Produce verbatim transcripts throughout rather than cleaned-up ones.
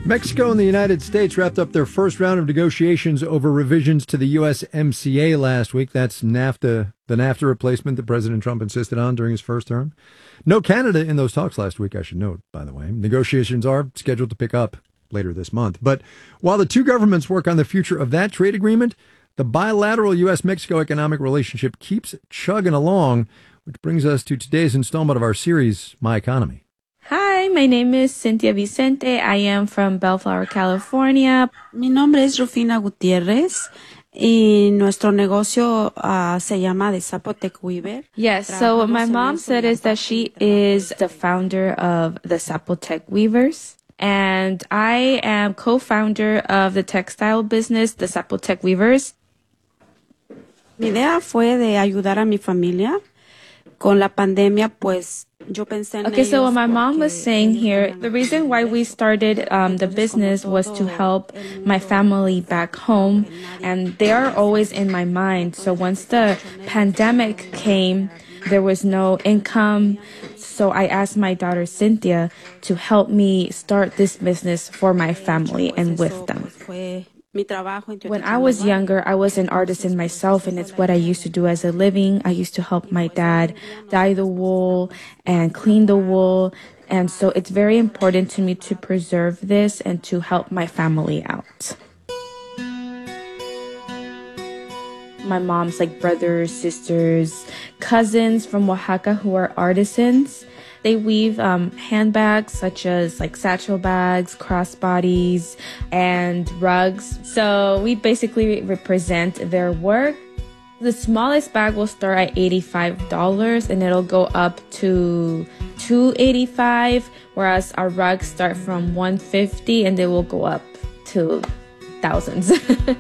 Mexico and the United States wrapped up their first round of negotiations over revisions to the U S M C A last week. That's NAFTA, the NAFTA replacement that President Trump insisted on during his first term. No Canada in those talks last week, I should note, by the way. Negotiations are scheduled to pick up later this month. But while the two governments work on the future of that trade agreement, the bilateral U S Mexico economic relationship keeps chugging along, which brings us to today's installment of our series, My Economy. Hi, my name is Cynthia Vicente. I am from Bellflower, California. Mi nombre es Rufina Gutiérrez y nuestro negocio uh, se llama The Zapotec Weaver. Yes, so what my mom said is that she is the founder of the Zapotec Weavers. And I am co-founder of the textile business, the Zapotec Weavers. Mi idea fue de ayudar a mi familia. Con la pandemia, pues, yo pensé en Okay, so what my mom porque was saying here, the reason why we started um, the business was to help my family back home, and they are always in my mind. So once the pandemic came, there was no income. So I asked my daughter Cynthia to help me start this business for my family and with them. When I was younger, I was an artisan myself, and it's what I used to do as a living. I used to help my dad dye the wool and clean the wool. And so it's very important to me to preserve this and to help my family out. My mom's like brothers, sisters, cousins from Oaxaca who are artisans. They weave um, handbags such as like satchel bags, crossbodies, and rugs. So we basically represent their work. The smallest bag will start at eighty-five dollars and it'll go up to two hundred eighty-five dollars, whereas our rugs start from one hundred fifty dollars and they will go up to thousands.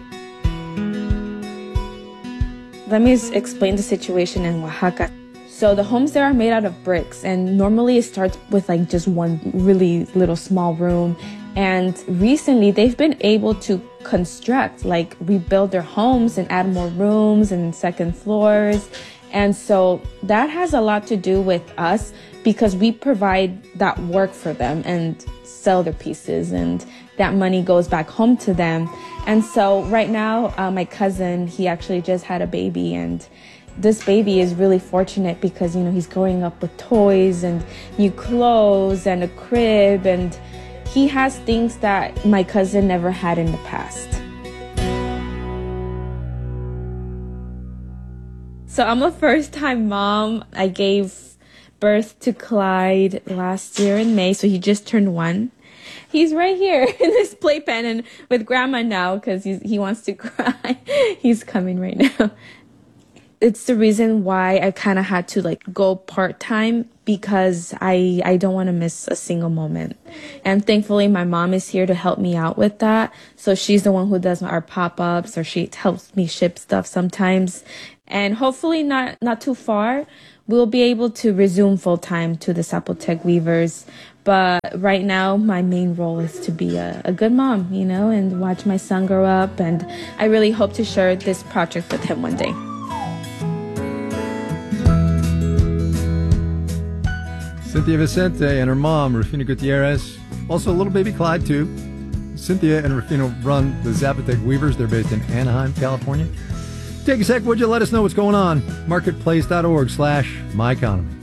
Let me explain the situation in Oaxaca. So the homes there are made out of bricks, and normally it starts with like just one really little small room. And recently they've been able to construct, like rebuild their homes and add more rooms and second floors. And so that has a lot to do with us because we provide that work for them and sell their pieces, and that money goes back home to them. And so right now, uh, my cousin, he actually just had a baby, and this baby is really fortunate because, you know, he's growing up with toys and new clothes and a crib, and he has things that my cousin never had in the past. So I'm a first-time mom. I gave birth to Clyde last year in May, so he just turned one. He's right here in this playpen and with grandma now because he wants to cry. He's coming right now. It's the reason why I kind of had to like go part-time because I, I don't want to miss a single moment. And thankfully my mom is here to help me out with that. So she's the one who does our pop-ups, or she helps me ship stuff sometimes. And hopefully not, not too far, we'll be able to resume full-time to the Zapotec Weavers. But right now, my main role is to be a, a good mom, you know, and watch my son grow up. And I really hope to share this project with him one day. Cynthia Vicente and her mom, Rufina Gutierrez. Also, little baby Clyde, too. Cynthia and Rufina run the Zapotec Weavers. They're based in Anaheim, California. Take a sec, would you? Let us know what's going on. Marketplace.org slash My Economy.